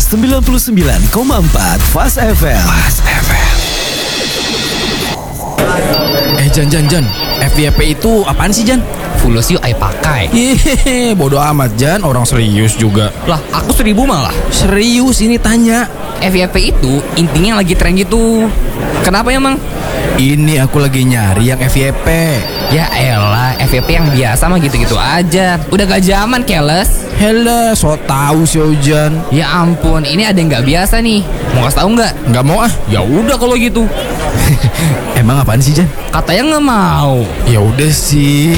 99,4 Fast FM. Fast FM. Jan, FYP itu apaan sih, Jan? Fulus yuk ay pakai. Hehehe, bodo amat, Jan, orang serius juga. Lah, aku 1000 malah. Serius ini tanya. FYP itu intinya yang lagi tren gitu. Kenapa emang? Ini aku lagi nyari yang FYP. Ya elah, FYP yang biasa mah gitu-gitu aja. Udah gak zaman, keles. Hele, so tau sih Jan. Ya ampun, ini ada yang gak biasa nih. Mau kasih tahu nggak? Nggak mau ah. Ya udah kalau gitu. Emang apaan sih, Jan? Katanya nggak mau. Ya udah sih.